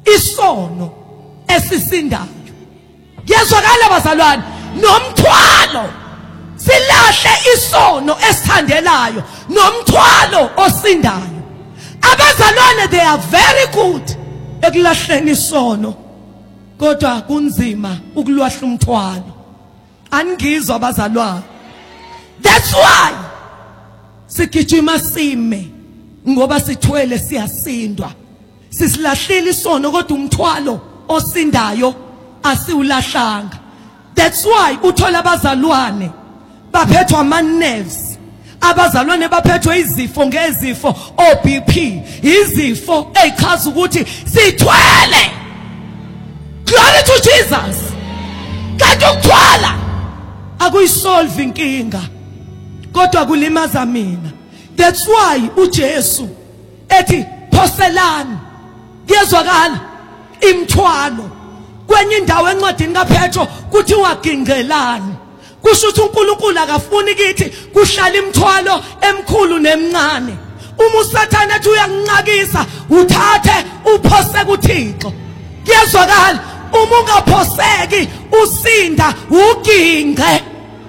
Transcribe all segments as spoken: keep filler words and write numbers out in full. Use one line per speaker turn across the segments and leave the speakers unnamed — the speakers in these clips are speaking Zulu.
isono esisindayo. Ngiyazwakala bazalwane, nomthwalo silahle isono esithandelayo nomthwalo osindayo. Abazalwane, they are very good ekulahleni isono, kodwa kunzima ukulwahla umthwalo. Angizwa abazalwane. That's why sigijima sime, ngoba sithwele siyasindwa. Sisilahlile isono kodwa umthwalo osindayo asiwulahlanga. That's why uthola abazalwane baphethwa ama nerves, abazalwane baphethwe izifo ngezifo, o B P, izifo ezichaza ukuthi sithwele. Glory to Jesus. Kanti ukuthwala akuyisolve inkinga, kodwa kulimaza mina. That's why uJesu ethi phoselani. Ngiyezwakala imthwalo. Kwenye indawo encwadini kaPetro kuthiwa gingelani. Kusho ukuthi uNkulunkulu akafuni kithi kuhlala imthwalo emkhulu nemncane. Uma uSathane ethi uyanqakisa, uthathe uphose kuThixo. Ngiyezwakala, uma ungaphoseki usinda uginge.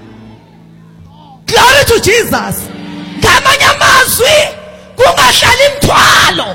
Glory to Jesus. Ngamanye amazwi kungahlala imthwalo.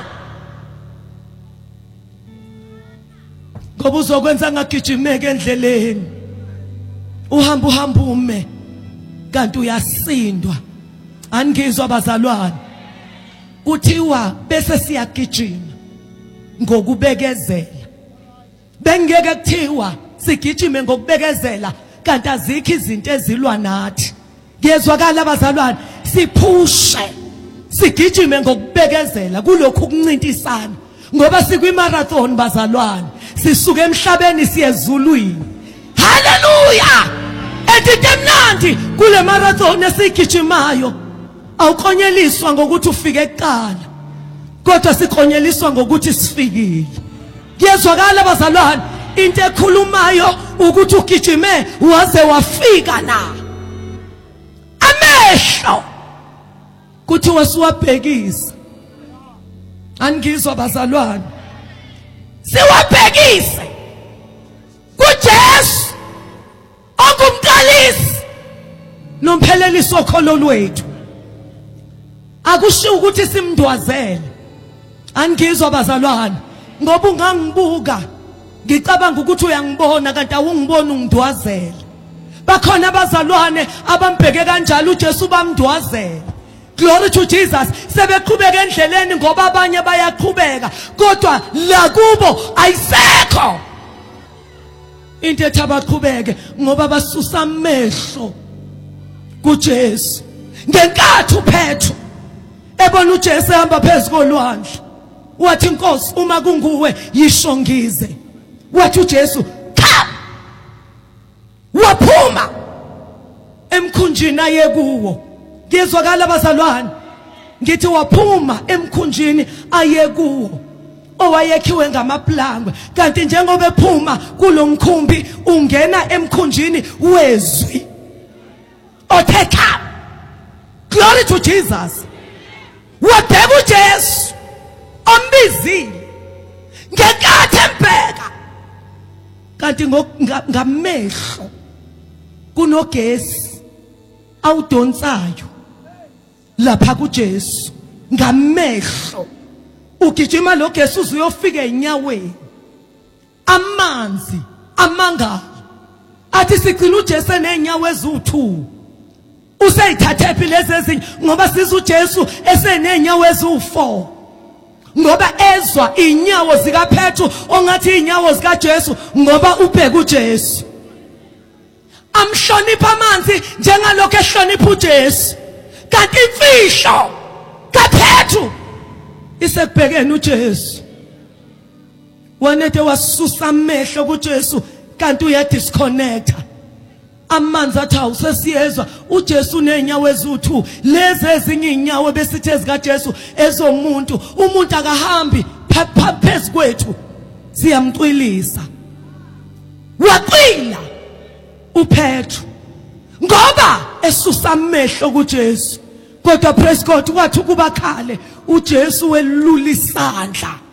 Ngoba uzokwenza ngagijimeke endleleni, uhamba uhamba ume, kanti uyasindwa. Angizwa abazalwane, kuthiwa bese siyagijima ngokubekezela. Bengeke kuthiwa sigijime ngokubekezela kanti azikho izinto ezilwa nathi. Ngiyezwakala abazalwane, siphushe sigijime ngokubekezela kulokhu kuncintisana, ngoba sikwimarathon bazalwane, sisuke emhlabeni siye ezulwini. Hallelujah. Etite mnandi kule marathon esigijimayo awukonyeliswa ngokuthi ufike eqala, kodwa sikonyeliswa ngokuthi sifikile. Ngiyezwakala abazalwane, into ekhulumayo ukuthi ugijime waze wafika na. Amehlo kuthiwa siwabhekisa. Angizwa abazalwane, siwabhekise kuJesu ongumqalisi nomphelelisi wokholo lwethu. Akusho ukuthi simndwazele. Angizwa abazalwane, ngoba ungangibuka ngicabanga ukuthi uyangibona kanti awungiboni ungidwazela. Bakhona abazalwane abambheke kanjalo uJesu bamdwazela. Glory to Jesus. Sebeqhubeka endleleni ngoba abanye bayaqhubeka, kodwa la kubo ayisekho into ethi abaqhubeke, ngoba basusa amehlo kuJesu. Ngenkathi uPetro ebona uJesu ehamba phezu kolwandle, wathi Nkosi, uma kunguwe yisho ngize. Wathi uJesu, "Come!" Waphuma emkhunjini aye kuwo. Ngiyezwakala abazalwane, ngithi waphuma emkhunjini aye kuwo owayekhiwe ngamaplangwe, kanti njengoba ephuma kulomkhumbi ungena emkhunjini wezwi othe come. Glory to Jesus. Wabheka uJesu ombizile ngenkathi embheka, kanti ngamehlo kunogesi awudonsayo lapha kuJesu. Ngamehlo ugijima lo gesi uze uyofika enyaweni, amanzi amangala. Athi sicila uJesu enenyawo eziwu-two. Useyithathe phi lezi ezinye, ngoba siza uJesu esenenyawo eziwu-four, ngoba ezwa inyawo zikaPetro ongathi inyawo zikaJesu, ngoba ubheka uJesu. Amhlonipha amanzi njengalokho ehlonipha uJesu, kanti imfihlo kaPetro isekubhekene uJesu. Wanethe wasusa amehlo kuJesu kanti uya disconnecta. Amanzi athi awusesiyezwa uJesu nenyawo eziwu-two, lezi ezinye inyawo besithi ezikaJesu ezomuntu. Umuntu akahambi phezu kwethu, siyamcwilisa. Waqila uPetro ngoba esusa amehlo kuJesu, kodwa praise God, wathi kuba khale uJesu welula isandla